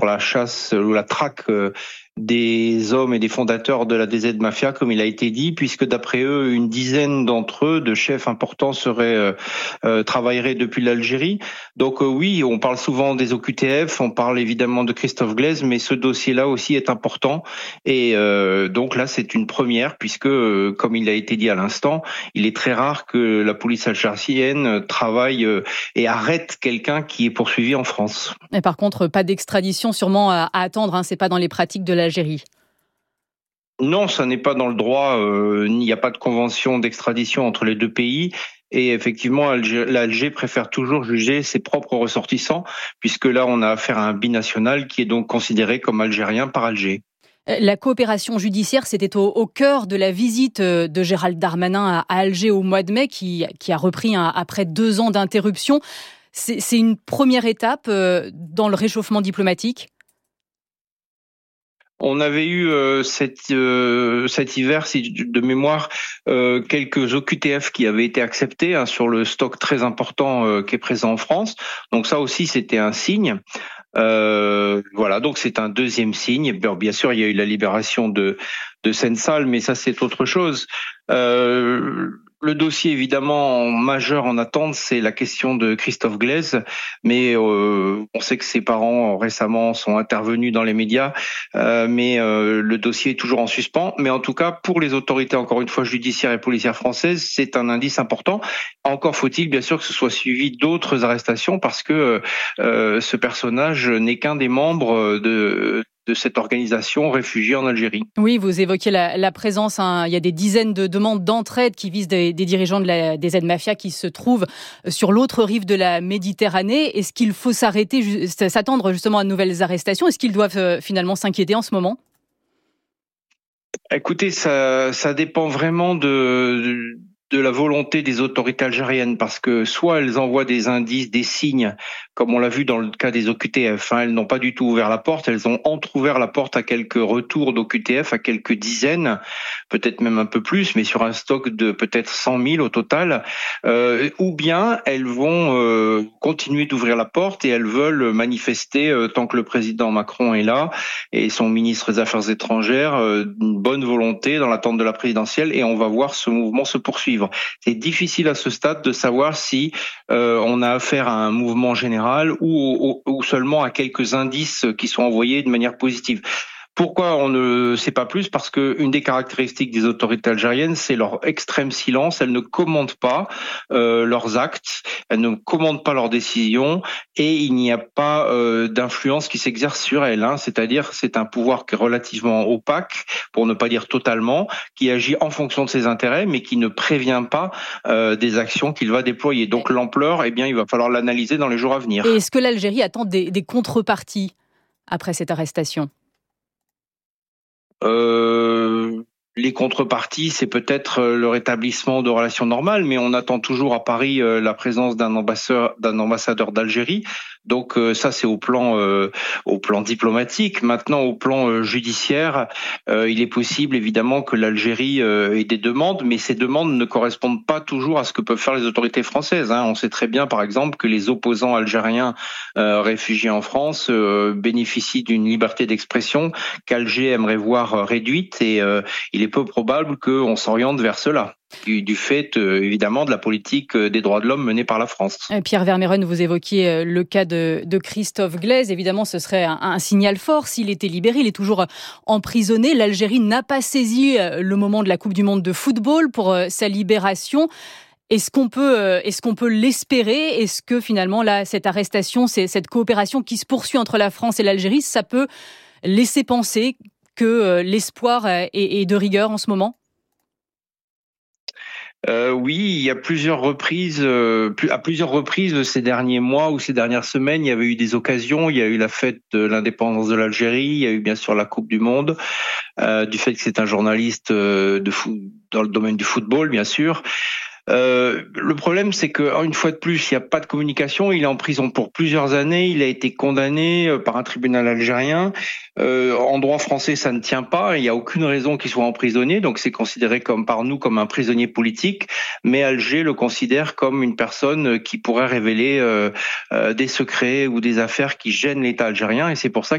sur la chasse ou la traque des hommes et des fondateurs de la DZ Mafia, comme il a été dit, puisque d'après eux, une dizaine d'entre eux, de chefs importants, travailleraient depuis l'Algérie. Donc oui, on parle souvent des OQTF, on parle évidemment de Christophe Glaise, mais ce dossier-là aussi est important. Et donc là, c'est une première, puisque, comme il a été dit à l'instant, il est très rare que la police algérienne travaille et arrête quelqu'un qui est poursuivi en France. Et par contre, pas d'extradition sûrement à attendre, hein, c'est pas dans les pratiques de l'Algérie. Non, ça n'est pas dans le droit. Il n'y a pas de convention d'extradition entre les deux pays. Et effectivement, l'Alger préfère toujours juger ses propres ressortissants, puisque là, on a affaire à un binational qui est donc considéré comme algérien par Alger. La coopération judiciaire, c'était au cœur de la visite de Gérald Darmanin à Alger au mois de mai, qui a repris après 2 ans d'interruption. C'est une première étape dans le réchauffement diplomatique. On avait eu cet hiver, de mémoire, quelques OQTF qui avaient été acceptés sur le stock très important qui est présent en France. Donc ça aussi, c'était un signe. Voilà, donc c'est un deuxième signe. Bien sûr, il y a eu la libération de Sensal, mais ça c'est autre chose. Le dossier évidemment majeur en attente, c'est la question de Christophe Glaise, mais on sait que ses parents récemment sont intervenus dans les médias, mais le dossier est toujours en suspens. Mais en tout cas, pour les autorités, encore une fois, judiciaires et policières françaises, c'est un indice important. Encore faut-il bien sûr que ce soit suivi d'autres arrestations, parce que ce personnage n'est qu'un des membres de cette organisation réfugiée en Algérie. Oui, vous évoquez la présence, il y a des dizaines de demandes d'entraide qui visent des dirigeants des aides-mafias qui se trouvent sur l'autre rive de la Méditerranée. Est-ce qu'il faut s'attendre justement à de nouvelles arrestations ? Est-ce qu'ils doivent finalement s'inquiéter en ce moment ? Écoutez, ça dépend vraiment de la volonté des autorités algériennes, parce que soit elles envoient des indices, des signes, comme on l'a vu dans le cas des OQTF, elles n'ont pas du tout ouvert la porte, elles ont entrouvert la porte à quelques retours d'OQTF, à quelques dizaines, peut-être même un peu plus, mais sur un stock de peut-être 100 000 au total, ou bien elles vont continuer d'ouvrir la porte et elles veulent manifester, tant que le président Macron est là, et son ministre des Affaires étrangères, une bonne volonté dans l'attente de la présidentielle, et on va voir ce mouvement se poursuivre. C'est difficile à ce stade de savoir si on a affaire à un mouvement général ou seulement à quelques indices qui sont envoyés de manière positive. Pourquoi on ne sait pas plus ? Parce que une des caractéristiques des autorités algériennes, c'est leur extrême silence. Elles ne commentent pas leurs actes, elles ne commentent pas leurs décisions, et il n'y a pas d'influence qui s'exerce sur elles. C'est-à-dire, c'est un pouvoir qui est relativement opaque, pour ne pas dire totalement, qui agit en fonction de ses intérêts, mais qui ne prévient pas des actions qu'il va déployer. Donc l'ampleur, il va falloir l'analyser dans les jours à venir. Et est-ce que l'Algérie attend des contreparties après cette arrestation ? Les contreparties, c'est peut-être le rétablissement de relations normales, mais on attend toujours à Paris la présence d'un ambassadeur d'Algérie. Donc ça, c'est au plan diplomatique. Maintenant, au plan judiciaire, il est possible évidemment que l'Algérie ait des demandes, mais ces demandes ne correspondent pas toujours à ce que peuvent faire les autorités françaises. On sait très bien, par exemple, que les opposants algériens réfugiés en France bénéficient d'une liberté d'expression qu'Alger aimerait voir réduite, et il est peu probable qu'on s'oriente vers cela, du fait évidemment de la politique des droits de l'homme menée par la France. Pierre Vermeuren, vous évoquiez le cas de Christophe Glaise. Évidemment, ce serait un signal fort s'il était libéré. Il est toujours emprisonné. L'Algérie n'a pas saisi le moment de la Coupe du Monde de football pour sa libération. Est-ce qu'on peut l'espérer ? Est-ce que finalement, là, cette arrestation, cette coopération qui se poursuit entre la France et l'Algérie, ça peut laisser penser que l'espoir est de rigueur en ce moment ? Oui, il y a à plusieurs reprises ces derniers mois ou ces dernières semaines, il y avait eu des occasions. Il y a eu la fête de l'indépendance de l'Algérie, il y a eu bien sûr la Coupe du Monde, du fait que c'est un journaliste dans le domaine du football, bien sûr. Le problème, c'est que une fois de plus, il n'y a pas de communication. Il est en prison pour plusieurs années. Il a été condamné par un tribunal algérien. En droit français, ça ne tient pas. Il n'y a aucune raison qu'il soit emprisonné. Donc, c'est considéré par nous comme un prisonnier politique. Mais Alger le considère comme une personne qui pourrait révéler des secrets ou des affaires qui gênent l'État algérien. Et c'est pour ça